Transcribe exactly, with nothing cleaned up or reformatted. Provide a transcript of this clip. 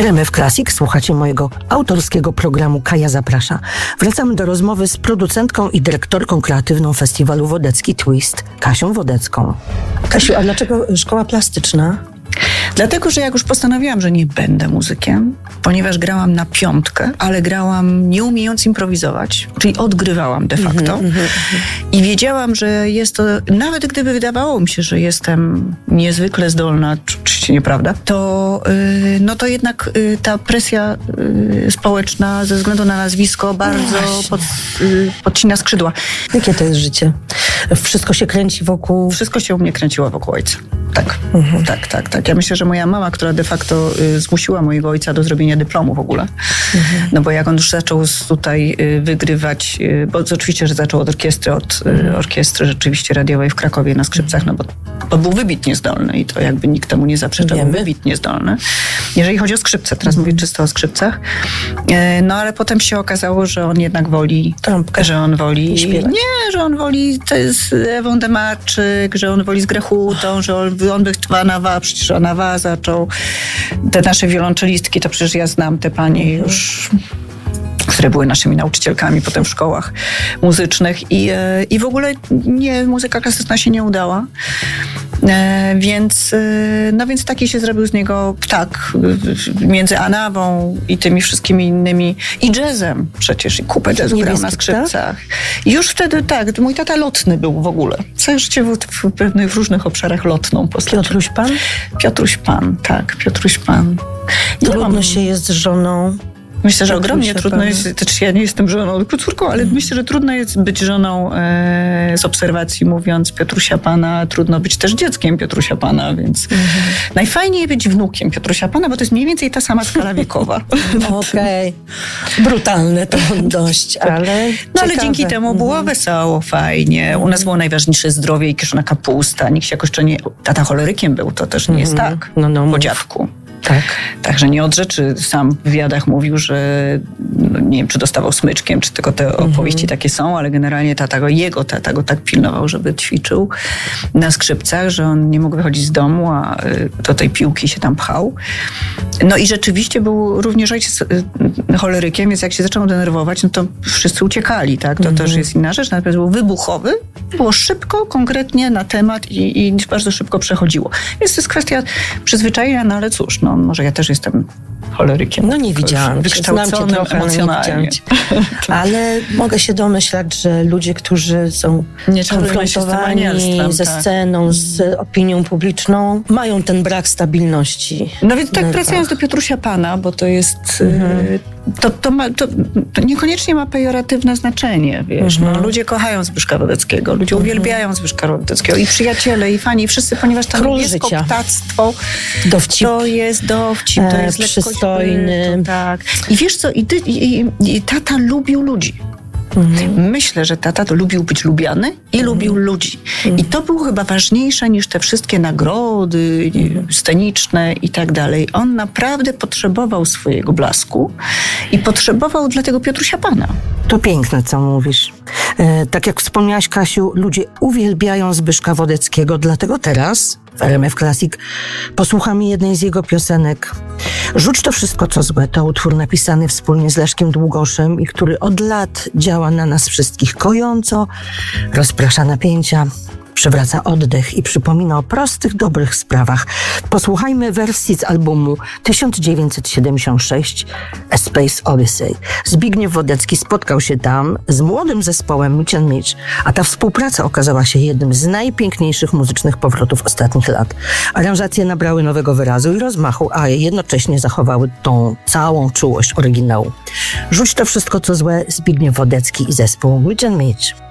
R M F Classic, słuchacie mojego autorskiego programu Kaja Zaprasza. Wracamy do rozmowy z producentką i dyrektorką kreatywną festiwalu Wodecki Twist, Kasią Wodecką. Kasiu, a dlaczego szkoła plastyczna? Dlatego, że jak już postanowiłam, że nie będę muzykiem, ponieważ grałam na piątkę, ale grałam nie umiejąc improwizować, czyli odgrywałam de facto. Mm-hmm, mm-hmm. I wiedziałam, że jest to, nawet gdyby wydawało mi się, że jestem niezwykle zdolna, oczywiście nieprawda, to, yy, no to jednak yy, ta presja yy, społeczna ze względu na nazwisko bardzo no pod, yy, podcina skrzydła. Jakie to jest życie? Wszystko się kręci wokół... Wszystko się u mnie kręciło wokół ojca. Tak, mhm. tak, tak, tak. Ja myślę, że moja mama, która de facto y, zmusiła mojego ojca do zrobienia dyplomu w ogóle. Mhm. No bo jak on już zaczął tutaj y, wygrywać, y, bo oczywiście, że zaczął od orkiestry, od y, orkiestry rzeczywiście radiowej w Krakowie na skrzypcach, no bo, bo był wybitnie zdolny i to jakby nikt temu nie zaprzeczał, był wybitnie zdolny. Jeżeli chodzi o skrzypce, teraz mhm. mówię czysto o skrzypcach. Y, no ale potem się okazało, że on jednak woli, trąbkę, że on woli, śpiewać. Nie, że on woli z Ewą Demarczyk, że on woli z Grechutą, że on on by chyba na wa, przecież ona wa zaczął. Te nasze wiolonczelistki, to przecież ja znam te panie już, które były naszymi nauczycielkami potem w szkołach muzycznych i, i w ogóle nie, muzyka klasyczna się nie udała. E, więc, no więc taki się zrobił z niego ptak między Anawą i tymi wszystkimi innymi i jazzem przecież, i kupę jazzu grał na skrzypcach. I już wtedy tak, mój tata lotny był w ogóle. Całe życie w, w pewnych w różnych obszarach lotną postacią. Piotruś Pan? Piotruś Pan, tak, Piotruś Pan. Trudno mam... się jest z żoną. Myślę, że ogromnie trudno jest, też ja nie jestem żoną, tylko córką, ale mm. myślę, że trudno jest być żoną e, z obserwacji, mówiąc Piotrusia Pana, trudno być też dzieckiem Piotrusia Pana, więc mm. najfajniej być wnukiem Piotrusia Pana, bo to jest mniej więcej ta sama skala wiekowa. Okej. Okay. Brutalne to dość, ale No ale dzięki temu było mm. wesoło, fajnie. U nas było najważniejsze zdrowie i kiszona kapusta. Nikt się jakoś jeszcze nie... Tata cholerykiem był, to też nie jest mm. tak. No, no, po dziadku. Tak. Także nie od rzeczy sam w wywiadach mówił, że no nie wiem, czy dostawał smyczkiem, czy tylko te opowieści mm-hmm. takie są, ale generalnie tata go, jego tata go tak pilnował, żeby ćwiczył na skrzypcach, że on nie mógł wychodzić z domu, a do tej piłki się tam pchał. No i rzeczywiście był również ojciec cholerykiem, więc jak się zaczął denerwować, no to wszyscy uciekali, tak? To mm-hmm. też jest inna rzecz. Natomiast był wybuchowy, było szybko, konkretnie na temat i, i bardzo szybko przechodziło. Więc to jest kwestia przyzwyczajenia, no ale cóż, no może ja też jestem cholerykiem. No nie widziałam. Wykształcony trochę, emocjonalnie. Ale mogę się domyślać, że ludzie, którzy są nie konfrontowani ze sceną, tak. z opinią publiczną, mają ten brak stabilności. No więc tak wracając do Piotrusia Pana, bo to jest... Mhm. To, to, ma, to, to niekoniecznie ma pejoratywne znaczenie, wiesz. Mhm. No, ludzie kochają Zbyszka Wodeckiego, ludzie mhm. uwielbiają Zbyszka Wodeckiego i przyjaciele, i fani, i wszyscy, ponieważ to nie jest koptactwo, dowcip. To jest dowcip, to jest e, przystojny. Bytu, tak. I wiesz co, i, ty, i, i, i tata lubił ludzi. Mhm. Myślę, że tata to lubił być lubiany i mhm. lubił ludzi. Mhm. I to było chyba ważniejsze niż te wszystkie nagrody mhm. sceniczne i tak dalej. On naprawdę potrzebował swojego blasku i potrzebował dlatego Piotrusia Pana. To piękne, co mówisz. E, tak jak wspomniałaś, Kasiu, ludzie uwielbiają Zbyszka Wodeckiego, dlatego teraz w R M F Classic posłuchamy jednej z jego piosenek. Rzuć to wszystko, co złe. To utwór napisany wspólnie z Leszkiem Długoszem i który od lat działa na nas wszystkich kojąco, rozprasza napięcia, przywraca oddech i przypomina o prostych, dobrych sprawach. Posłuchajmy wersji z albumu tysiąc dziewięćset siedemdziesiąt sześć A Space Odyssey. Zbigniew Wodecki spotkał się tam z młodym zespołem Mitch and Mitch, a ta współpraca okazała się jednym z najpiękniejszych muzycznych powrotów ostatnich lat. Aranżacje nabrały nowego wyrazu i rozmachu, a jednocześnie zachowały tą całą czułość oryginału. Rzuć to wszystko, co złe, Zbigniew Wodecki i zespół Mitch and Mitch.